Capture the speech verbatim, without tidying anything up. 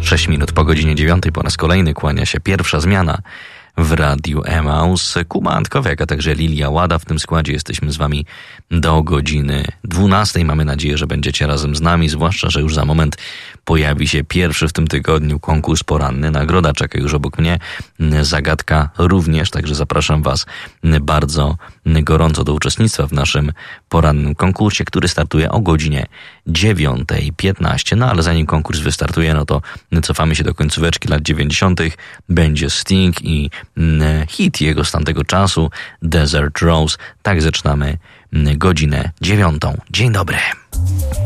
sześć minut po godzinie dziewiątej po raz kolejny kłania się pierwsza zmiana w Radiu Emaus. Kuba Antkowiak, a także Lilia Łada. W tym składzie jesteśmy z wami do godziny dwunastej. Mamy nadzieję, że będziecie razem z nami, zwłaszcza, że już za moment pojawi się pierwszy w tym tygodniu konkurs poranny. Nagroda czeka już obok mnie, zagadka również, także zapraszam was bardzo gorąco do uczestnictwa w naszym porannym konkursie, który startuje o godzinie dziewiątej piętnaście. No ale zanim konkurs wystartuje, no to cofamy się do końcóweczki lat dziewięćdziesiątych. Będzie Sting i hit jego z tamtego czasu, Desert Rose. Tak zaczynamy godzinę dziewiątą. Dzień dobry.